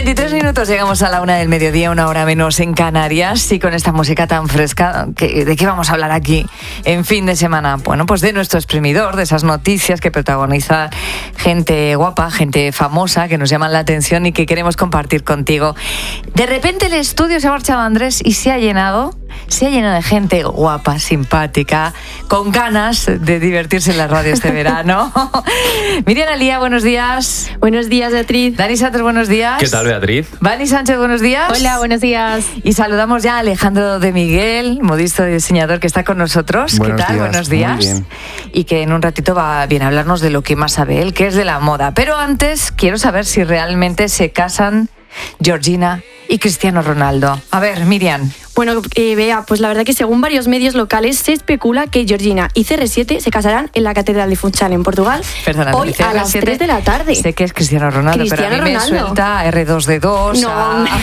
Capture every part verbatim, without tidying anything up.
veintitrés minutos llegamos a la una del mediodía, una hora menos en Canarias, y con esta música tan fresca, ¿de qué vamos a hablar aquí en fin de semana? Bueno, pues de nuestro exprimidor, de esas noticias que protagoniza gente guapa, gente famosa, que nos llaman la atención y que queremos compartir contigo. De repente el estudio se ha marchado, Andrés, y se ha llenado, se ha llenado de gente guapa, simpática, con ganas de divertirse en la radio este verano. Miriam Alía, buenos días. Buenos días, Beatriz. Dani Santos, buenos días. ¿Qué tal, Beatriz? Vani Sánchez, buenos días. Hola, buenos días. Y saludamos ya a Alejandro de Miguel, modisto y diseñador, que está con nosotros. Buenos ¿Qué tal? días. Buenos días. Muy bien. Y que en un ratito va a bien a hablarnos de lo que más sabe él, que es de la moda. Pero antes quiero saber si realmente se casan Georgina y Cristiano Ronaldo. A ver, Miriam. Bueno, eh, Bea, pues la verdad que según varios medios locales se especula que Georgina y C R siete se casarán en la Catedral de Funchal, en Portugal, Perdona, hoy a las tres de la tarde. Sé que es Cristiano Ronaldo, Cristiano pero a mí Ronaldo. me suelta a R dos D dos, No.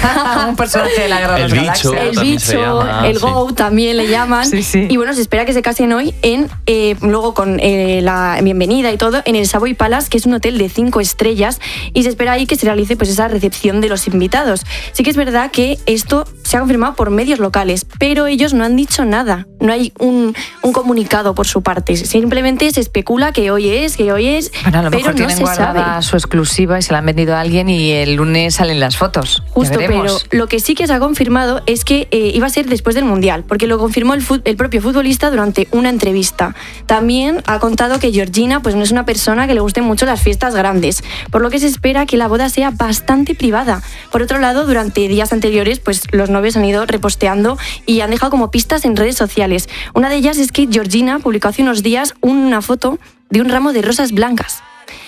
a un personaje de la Guerra de El las bicho. Galaxias. El También se bicho, llama, el sí. Go también le llaman. Sí, sí. Y bueno, se espera que se casen hoy en eh, luego con eh, la bienvenida y todo en el Savoy Palace, que es un hotel de cinco estrellas, y se espera ahí que se realice pues esa recepción de los invitados. Sí que es verdad que esto se ha confirmado por medios locales, pero ellos no han dicho nada. No hay un, un comunicado por su parte. Simplemente se especula que hoy es, que hoy es, Bueno, a lo pero mejor no tienen se guardada sabe. su exclusiva y se la han vendido a alguien y el lunes salen las fotos. Ya Justo, pero veremos. lo que sí que se ha confirmado es que eh, iba a ser después del Mundial, porque lo confirmó el, fut- el propio futbolista durante una entrevista. También ha contado que Georgina pues no es una persona que le gusten mucho las fiestas grandes, por lo que se espera que la boda sea bastante privada. Por otro lado, durante días anteriores, pues los novios han ido reposteando y han dejado como pistas en redes sociales. Una de ellas es que Georgina publicó hace unos días una foto de un ramo de rosas blancas.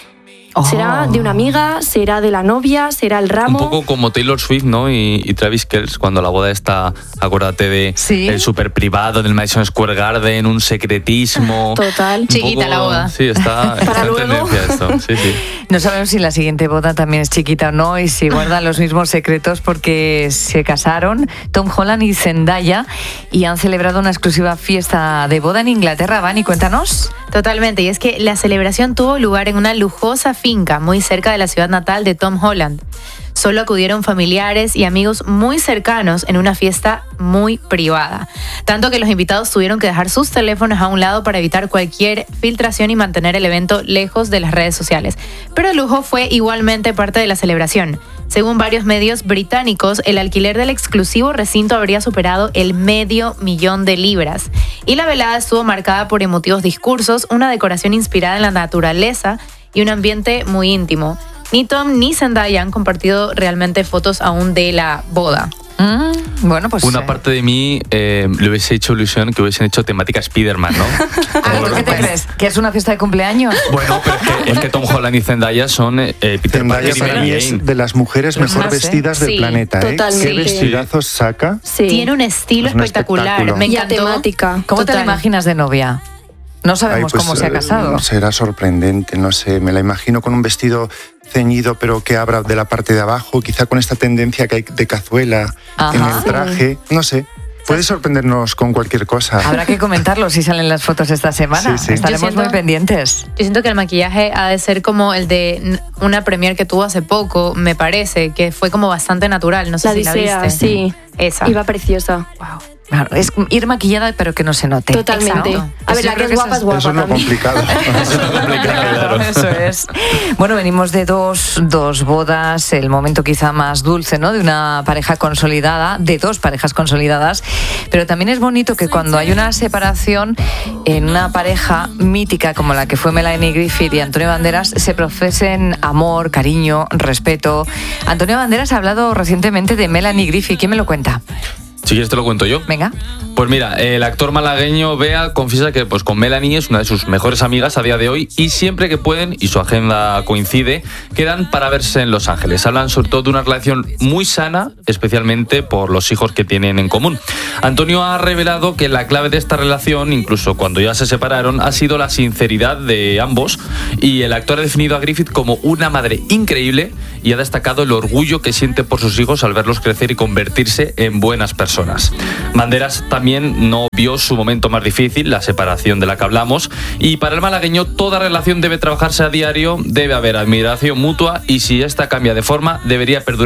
Oh. ¿Será de una amiga? ¿Será de la novia? ¿Será el ramo? Un poco como Taylor Swift, ¿no? Y, y Travis Kelce, cuando la boda está, acuérdate de Sí. el súper privado del Madison Square Garden, un secretismo. Total. Un Chiquita poco- la boda. Sí, está, está en luego. tendencia esto. Sí, sí. No sabemos si la siguiente boda también es chiquita o no y si guardan los mismos secretos, porque se casaron Tom Holland y Zendaya y han celebrado una exclusiva fiesta de boda en Inglaterra. Vani, cuéntanos. Totalmente, y es que la celebración tuvo lugar en una lujosa finca muy cerca de la ciudad natal de Tom Holland. Solo acudieron familiares y amigos muy cercanos en una fiesta muy privada. Tanto que los invitados tuvieron que dejar sus teléfonos a un lado para evitar cualquier filtración y mantener el evento lejos de las redes sociales. Pero el lujo fue igualmente parte de la celebración. Según varios medios británicos, el alquiler del exclusivo recinto habría superado el medio millón de libras. Y la velada estuvo marcada por emotivos discursos, una decoración inspirada en la naturaleza y un ambiente muy íntimo. Ni Tom ni Zendaya han compartido realmente fotos aún de la boda. Mm, bueno, pues... Una eh, parte de mí eh, le hubiese hecho ilusión que hubiesen hecho temática Spider-Man, ¿no? Ah, ¿tú ¿qué te crees? ¿Que es una fiesta de cumpleaños? Bueno, pero es que, es que Tom Holland y Zendaya son eh, Peter Zendaya Parker y para Mary mí Jane. es de las mujeres Los mejor más, ¿eh? vestidas Sí, del planeta. ¿eh? totalmente. ¿Qué vestidazos saca? Sí. Tiene un estilo Es un espectacular. espectáculo. Me Y a encantó. temática. ¿Cómo te la Total. imaginas de novia? No sabemos Ay, pues, cómo se ha eh, casado. Será sorprendente, no sé. Me la imagino con un vestido ceñido, pero que abra de la parte de abajo, quizá con esta tendencia que hay de cazuela Ajá. en el traje. No sé. Puede sorprendernos con cualquier cosa. Habrá que comentarlo si salen las fotos esta semana. Sí, sí. Estaremos Yo siento- muy pendientes. Yo siento que el maquillaje ha de ser como el de una premiere que tuvo hace poco, me parece, que fue como bastante natural. No sé La si la Odisea, viste. sí. Esa. Iba preciosa. Wow. Claro, es ir maquillada pero que no se note. Totalmente. Exacto. A ver, Yo la que creo es que guapa eso es guapa Eso es lo también. complicado. Eso es lo complicado, claro. Eso es. Bueno, venimos de dos, dos bodas, el momento quizá más dulce, ¿no? De una pareja consolidada, de dos parejas consolidadas, pero también es bonito que cuando hay una separación en una pareja mítica como la que fue Melanie Griffith y Antonio Banderas, se profesen amor, cariño, respeto. Antonio Banderas ha hablado recientemente de Melanie Griffith. ¿Quién me lo cuenta? Si quieres te lo cuento yo. Venga. Pues mira, el actor malagueño Bea confiesa que pues con Melanie es una de sus mejores amigas a día de hoy y siempre que pueden, y su agenda coincide, quedan para verse en Los Ángeles. Hablan sobre todo de una relación muy sana, especialmente por los hijos que tienen en común. Antonio ha revelado que la clave de esta relación, incluso cuando ya se separaron, ha sido la sinceridad de ambos, y el actor ha definido a Griffith como una madre increíble y ha destacado el orgullo que siente por sus hijos al verlos crecer y convertirse en buenas personas. Banderas también no vio su momento más difícil, la separación de la que hablamos, y para el malagueño toda relación debe trabajarse a diario, debe haber admiración mutua y si esta cambia de forma debería perdurar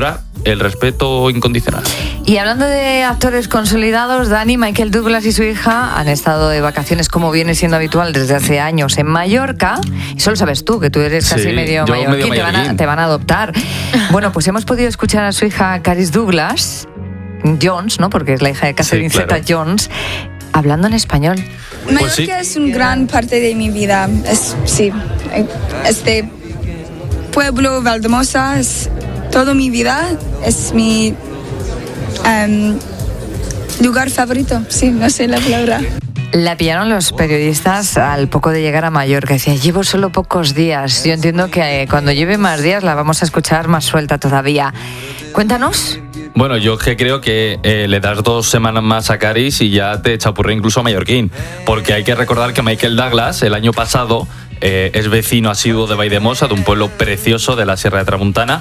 el respeto incondicional. Y hablando de actores consolidados, Dani, Michael Douglas y su hija han estado de vacaciones, como viene siendo habitual desde hace años, en Mallorca. Y solo sabes tú, que tú eres casi Sí, medio yo mallorquín, medio te, van a, mallorquín. te van a adoptar. Bueno, pues hemos podido escuchar a su hija Caris Douglas Jones, ¿no? Porque es la hija de Catherine Sí, claro. Zeta-Jones, hablando en español. Mallorca Pues sí. es una gran parte de mi vida. Es, sí, este pueblo Valdemosa es toda mi vida. Es mi em, lugar favorito. Sí, no sé la palabra. La pillaron los periodistas al poco de llegar a Mallorca. Decía, llevo solo pocos días. Yo entiendo que eh, cuando lleve más días la vamos a escuchar más suelta todavía. Cuéntanos. Bueno, yo que creo que eh, le das dos semanas más a Caris y ya te chapurré incluso a mallorquín. Porque hay que recordar que Michael Douglas el año pasado eh, es vecino asiduo de Valldemossa, de un pueblo precioso de la Sierra de Tramuntana,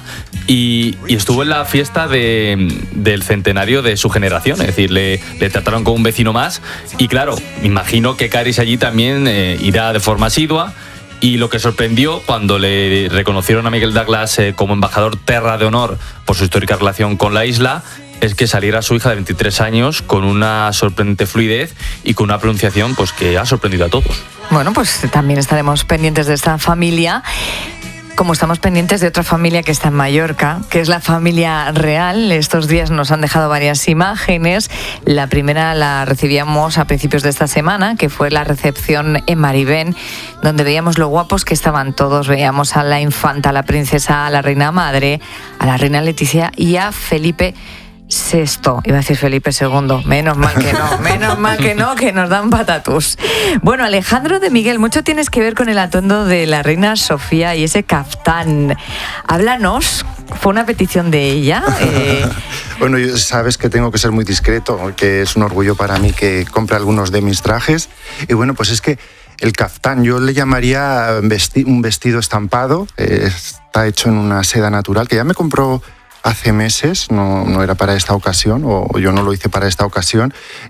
y, y estuvo en la fiesta de, del centenario de su generación. Es decir, le, le trataron como un vecino más. Y claro, imagino que Caris allí también eh, irá de forma asidua. Y lo que sorprendió cuando le reconocieron a Michael Douglas eh, como embajador terra de honor por su histórica relación con la isla es que saliera su hija de veintitrés años con una sorprendente fluidez y con una pronunciación pues que ha sorprendido a todos. Bueno, pues también estaremos pendientes de esta familia, como estamos pendientes de otra familia que está en Mallorca, que es la familia real. Estos días nos han dejado varias imágenes. La primera la recibíamos a principios de esta semana, que fue la recepción en Maribén, donde veíamos lo guapos que estaban todos. Veíamos a la infanta, a la princesa, a la reina madre, a la reina Leticia y a Felipe Sexto, iba a decir Felipe Segundo, menos mal que no, menos mal que no, que nos dan patatús. Bueno, Alejandro de Miguel, mucho tienes que ver con el atuendo de la reina Sofía y ese caftán. Háblanos, ¿fue una petición de ella? Eh... Bueno, sabes que tengo que ser muy discreto, que es un orgullo para mí que compre algunos de mis trajes. Y bueno, pues es que el caftán, yo le llamaría vesti- un vestido estampado, eh, está hecho en una seda natural, que ya me compró hace meses, no, no era para esta ocasión, o yo no lo hice para esta ocasión,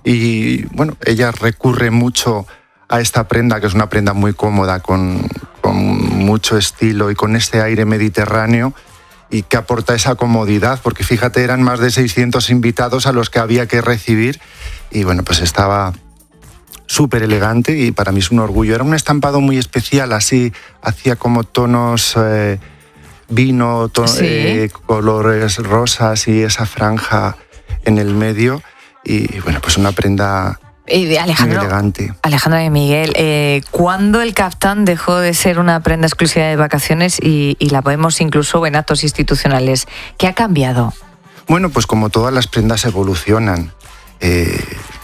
y bueno, ella recurre mucho a esta prenda, que es una prenda muy cómoda, con, con mucho estilo y con este aire mediterráneo, y que aporta esa comodidad, porque fíjate, eran más de seiscientos invitados a los que había que recibir, y bueno, pues estaba súper elegante, y para mí es un orgullo. Era un estampado muy especial, así, hacía como tonos... Eh, vino, to- Sí. eh, colores rosas y esa franja en el medio, y bueno, pues una prenda Y de Alejandro, muy elegante. Alejandro de Miguel, eh, ¿cuándo el caftán dejó de ser una prenda exclusiva de vacaciones y, y la podemos incluso en actos institucionales? ¿Qué ha cambiado? Bueno, pues como todas las prendas evolucionan. Eh,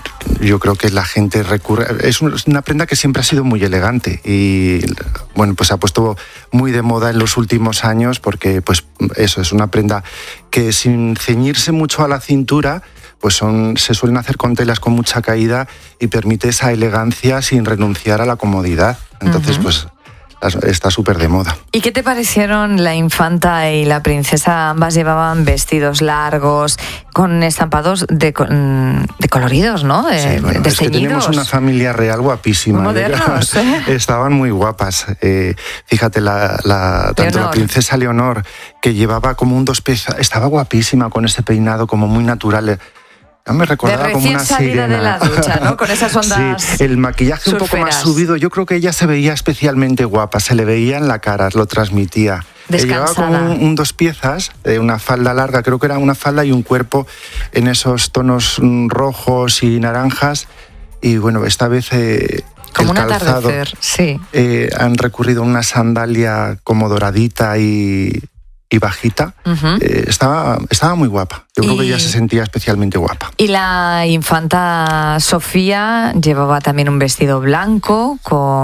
yo creo que la gente recurre... Es una prenda que siempre ha sido muy elegante y, bueno, pues se ha puesto muy de moda en los últimos años porque, pues, eso, es una prenda que sin ceñirse mucho a la cintura, pues son, se suelen hacer con telas con mucha caída y permite esa elegancia sin renunciar a la comodidad. Entonces, uh-huh. pues... está súper de moda. ¿Y qué te parecieron la infanta y la princesa? Ambas llevaban vestidos largos, con estampados de, de coloridos, ¿no? De, sí, bueno, de es que tenemos una familia real guapísima. Muy modernos, ¿eh? Estaban muy guapas. Eh, fíjate, la, la, tanto Leonor. la princesa Leonor, que llevaba como un dos piezas, estaba guapísima con este peinado como muy natural. No me recordaba de como una salida sirena. de la ducha, ¿no? Con esas ondas. Sí, el maquillaje surferas. Un poco más subido. Yo creo que ella se veía especialmente guapa, se le veía en la cara, lo transmitía. Descansada. Llevaba como un, un dos piezas, eh, una falda larga, creo que era una falda y un cuerpo en esos tonos mm, rojos y naranjas. Y bueno, esta vez eh, como el un calzado, atardecer, sí. Eh, han recurrido a una sandalia como doradita y... y bajita, uh-huh. eh, estaba, estaba muy guapa. Yo y... creo que ella se sentía especialmente guapa. Y la infanta Sofía llevaba también un vestido blanco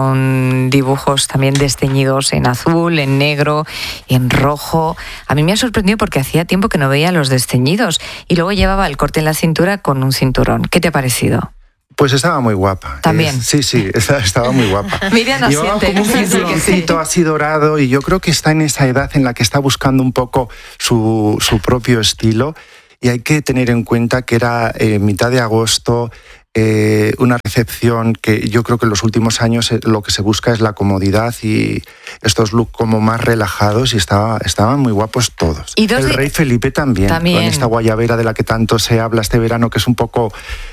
con dibujos también desteñidos en azul, en negro y en rojo. A mí me ha sorprendido porque hacía tiempo que no veía los desteñidos. Y luego llevaba el corte en la cintura con un cinturón. ¿Qué te ha parecido? Pues estaba muy guapa. También. Eh, sí, sí, estaba muy guapa. Miriam no Llevaba siente. como un cinturoncito sí. así dorado y yo creo que está en esa edad en la que está buscando un poco su, su propio estilo y hay que tener en cuenta que era eh, mitad de agosto, eh, una recepción que yo creo que en los últimos años lo que se busca es la comodidad y estos looks como más relajados y estaba, estaban muy guapos todos. ¿Y dos el de... rey Felipe también, también, con esta guayabera de la que tanto se habla este verano, que es un poco...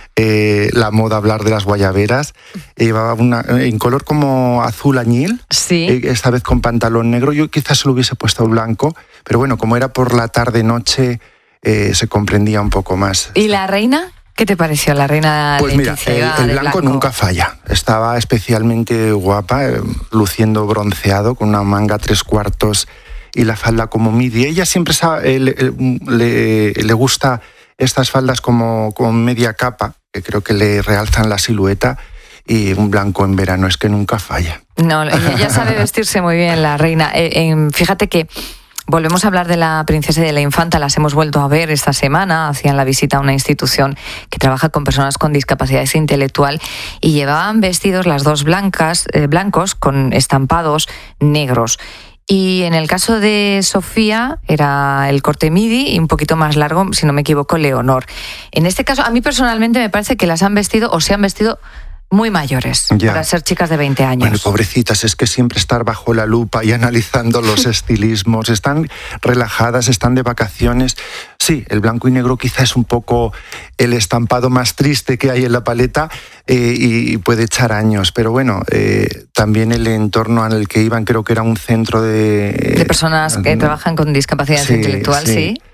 Eh, la moda hablar de las guayaberas. Eh, llevaba una en color como azul añil, sí. eh, esta vez con pantalón negro. Yo quizás se lo hubiese puesto blanco, pero bueno, como era por la tarde-noche, eh, se comprendía un poco más. ¿Y la reina? ¿Qué te pareció la reina? Pues mira, el, el blanco, blanco nunca falla. Estaba especialmente guapa, eh, luciendo bronceado, con una manga tres cuartos y la falda como midi. Ella siempre sabe, eh, le, le, le gusta estas faldas como con media capa, que creo que le realzan la silueta, y un blanco en verano es que nunca falla. No, ella sabe vestirse muy bien, la reina. Eh, eh, fíjate que volvemos a hablar de la princesa y de la infanta, las hemos vuelto a ver esta semana, hacían la visita a una institución que trabaja con personas con discapacidad intelectual y llevaban vestidos las dos blancas, eh, blancos con estampados negros. Y en el caso de Sofía era el corte midi y un poquito más largo, si no me equivoco, Leonor. En este caso, a mí personalmente me parece que las han vestido o se han vestido muy mayores, ya. Para ser chicas de veinte años. Bueno, pobrecitas, es que siempre estar bajo la lupa y analizando los estilismos, están relajadas, están de vacaciones. Sí, el blanco y negro quizá es un poco el estampado más triste que hay en la paleta eh, y puede echar años, pero bueno, eh, también el entorno en el que iban creo que era un centro de... De personas que no, trabajan con discapacidad sí, intelectual, sí. sí.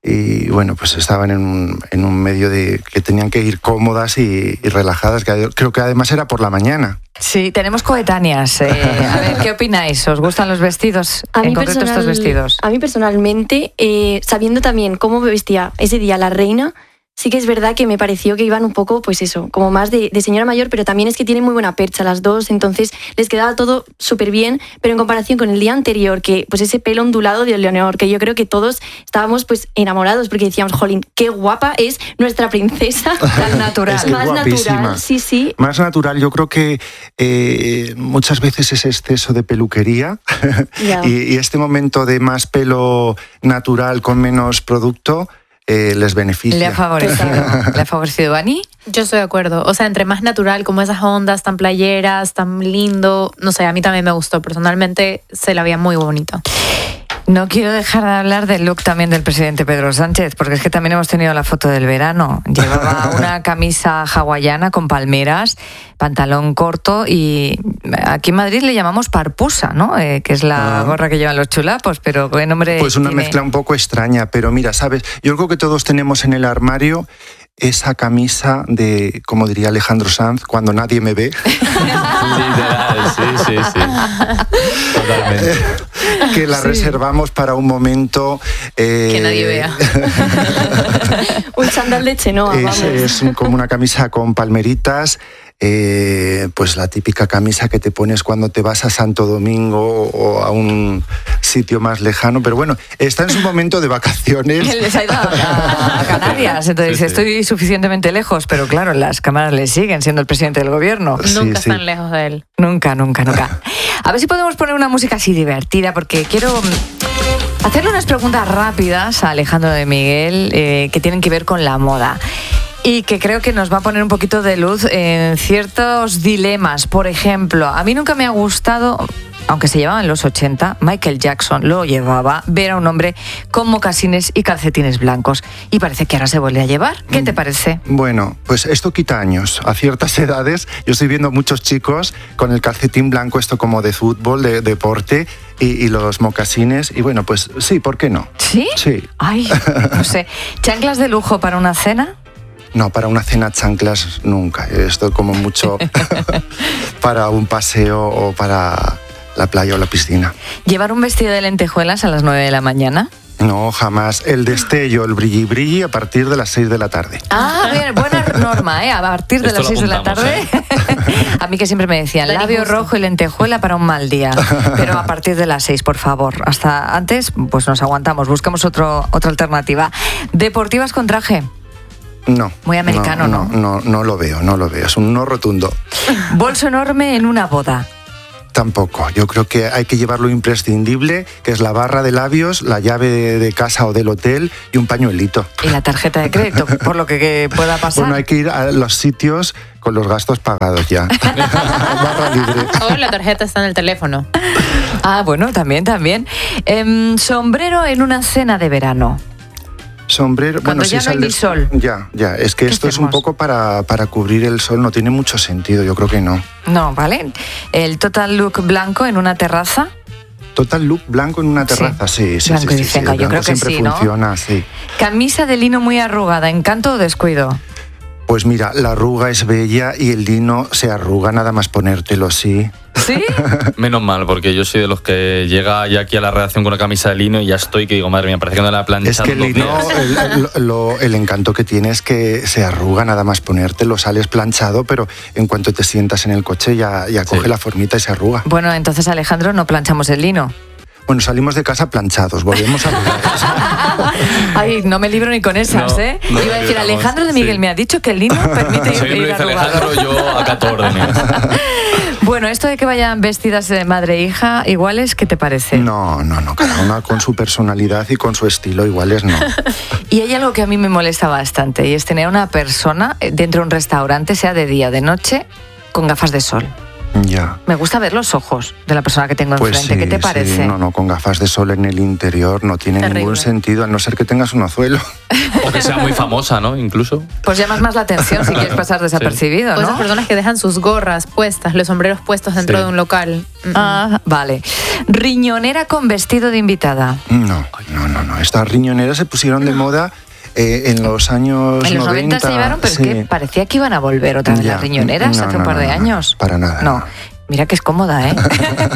Y bueno, pues estaban en un, en un medio de que tenían que ir cómodas y, y relajadas, que creo que además era por la mañana. Sí, tenemos coetáneas. Eh, a ver, ¿qué opináis? ¿Os gustan los vestidos? A en mí concreto personal, estos vestidos. A mí personalmente, eh, sabiendo también cómo me vestía ese día la reina, sí que es verdad que me pareció que iban un poco, pues eso, como más de, de señora mayor, pero también es que tienen muy buena percha las dos, entonces les quedaba todo súper bien, pero en comparación con el día anterior, que pues ese pelo ondulado de Leonor, que yo creo que todos estábamos pues enamorados, porque decíamos, jolín, qué guapa es nuestra princesa, tan natural. Es que más guapísima. Natural, sí, sí. Más natural, yo creo que eh, muchas veces ese exceso de peluquería y, y este momento de más pelo natural con menos producto, Eh, les beneficia. ¿Le ha favorecido? ¿Le ha favorecido, Vani? Yo estoy de acuerdo. O sea, entre más natural, como esas ondas tan playeras, tan lindo, no sé, a mí también me gustó. Personalmente se la veía muy bonita. No quiero dejar de hablar del look también del presidente Pedro Sánchez, porque es que también hemos tenido la foto del verano. Llevaba una camisa hawaiana con palmeras, pantalón corto y aquí en Madrid le llamamos parpusa, ¿no? Eh, que es la ah. gorra que llevan los chulapos, pero ¿qué nombre Pues una tiene? Mezcla un poco extraña, pero mira, ¿sabes? Yo creo que todos tenemos en el armario esa camisa de, como diría Alejandro Sanz, cuando nadie me ve. Literal, sí, sí, sí. Totalmente. Que la sí. reservamos para un momento... Eh, que nadie vea. Un chándal de Chenoa, es, vamos. Es como una camisa con palmeritas, eh, pues la típica camisa que te pones cuando te vas a Santo Domingo o a un sitio más lejano, pero bueno, está en su momento de vacaciones. Él les ha ido a, a Canarias, entonces sí, sí. estoy suficientemente lejos, pero claro, las cámaras le siguen siendo el presidente del gobierno. Sí, nunca sí. están lejos de él. Nunca, nunca, nunca. A ver si podemos poner una música así divertida, porque quiero hacerle unas preguntas rápidas a Alejandro de Miguel eh, que tienen que ver con la moda. Y que creo que nos va a poner un poquito de luz en ciertos dilemas. Por ejemplo, a mí nunca me ha gustado, aunque se llevaba en los ochenta, Michael Jackson lo llevaba, ver a un hombre con mocasines y calcetines blancos. Y parece que ahora se vuelve a llevar. ¿Qué te parece? Bueno, pues esto quita años. A ciertas edades, yo estoy viendo muchos chicos con el calcetín blanco, esto como de fútbol, de deporte, y, y los mocasines. Y bueno, pues sí, ¿por qué no? ¿Sí? Sí. Ay, no sé. ¿Chanclas de lujo para una cena? No, para una cena chanclas nunca. Esto como mucho para un paseo o para la playa o la piscina. ¿Llevar un vestido de lentejuelas a las nueve de la mañana? No, jamás. El destello, el brilli brilli a partir de las seis de la tarde. Ah, bien, buena norma, ¿eh? A partir de Esto las seis de la tarde. ¿eh? A mí que siempre me decían, labio rojo y lentejuela para un mal día. Pero a partir de las seis, por favor. Hasta antes, pues nos aguantamos, buscamos otro, otra alternativa. ¿Deportivas con traje? No. Muy americano, no, ¿no? No, no, no lo veo, no lo veo. Es un no rotundo. Bolso enorme en una boda. Tampoco. Yo creo que hay que llevar lo imprescindible, que es la barra de labios, la llave de, de casa o del hotel y un pañuelito. Y la tarjeta de crédito, por lo que, que pueda pasar. Bueno, hay que ir a los sitios con los gastos pagados ya. Barra libre. O la tarjeta está en el teléfono. Ah, bueno, también, también. Eh, sombrero en una cena de verano. Sombrero, Cuando bueno, ya si no hay sales- ni sol. Ya, ya. Es que ¿Qué esto es un hacemos? poco para, para cubrir el sol, no tiene mucho sentido, yo creo que no. No, ¿vale? El total look blanco en una terraza. Total look blanco en una terraza, sí, sí, Blanco sí, y sí, sí, venga, el yo blanco creo que siempre sí, ¿no? funciona, sí. Camisa de lino muy arrugada, ¿encanto o descuido? Pues mira, la arruga es bella y el lino se arruga nada más ponértelo, sí. ¿Sí? Menos mal, porque yo soy de los que llega ya aquí a la redacción con una camisa de lino y ya estoy que digo, madre mía, parece que no la he planchado Es que el dos lino, días. el, el- lo- el encanto que tiene es que se arruga nada más ponértelo, sales planchado, pero en cuanto te sientas en el coche ya, ya coge Sí. la formita y se arruga. Bueno, entonces, Alejandro, no planchamos el lino. Bueno, salimos de casa planchados, volvemos a arrugar. Ay, no me libro ni con esas, No, ¿eh? no Iba a decir, libramos, Alejandro de Miguel sí. me ha dicho que el lino permite Si ir, bien lo ir dice arrugado. Alejandro, yo acato órdenes. Bueno, esto de que vayan vestidas de madre e hija, iguales, ¿qué te parece? No, no, no, cada una con su personalidad y con su estilo, iguales no. Y hay algo que a mí me molesta bastante, y es tener a una persona eh, dentro de un restaurante, sea de día o de noche, con gafas de sol. Ya. Me gusta ver los ojos de la persona que tengo Pues enfrente. sí, ¿Qué te sí, parece? no, no, con gafas de sol en el interior no tiene Terrible. ningún sentido, a no ser que tengas un ozuelo. O que sea muy famosa, ¿no? Incluso. Pues llamas más la atención si quieres pasar desapercibido, O esas ¿no? personas que dejan sus gorras puestas, los sombreros puestos dentro Sí. de un local. Mm, mm. Ah, vale. Riñonera con vestido de invitada. No, no, no, no. Estas riñoneras se pusieron de moda eh, en los años En los noventa se llevaron, pero sí. es que parecía que iban a volver otra vez Ya. las riñoneras No, hace un no, par no, de no, no. años. Para nada, No. no. Mira que es cómoda, ¿eh?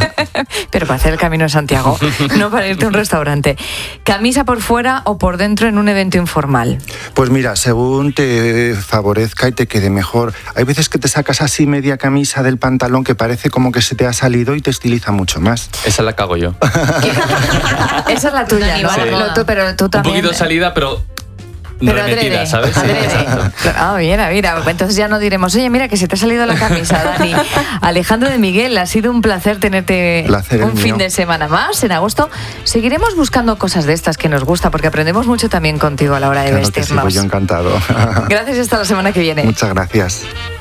Pero para hacer el camino de Santiago, no para irte a un restaurante. ¿Camisa por fuera o por dentro en un evento informal? Pues mira, según te favorezca y te quede mejor. Hay veces que te sacas así media camisa del pantalón que parece como que se te ha salido y te estiliza mucho más. Esa la cago yo. Esa es la tuya, Dani, ¿no? vale. Lo- tú- pero tú Un también. poquito salida, pero, Pero remetida, adrede, ¿sabes? Sí, adrede. exacto. Ah, mira, mira. Entonces ya no diremos, oye, mira que se te ha salido la camisa, Dani. Alejandro de Miguel, ha sido un placer tenerte Placer un el fin mío. de semana más en agosto. Seguiremos buscando cosas de estas que nos gusta porque aprendemos mucho también contigo a la hora de Claro que sí, vestirnos. pues yo encantado. Gracias y hasta la semana que viene. Muchas gracias.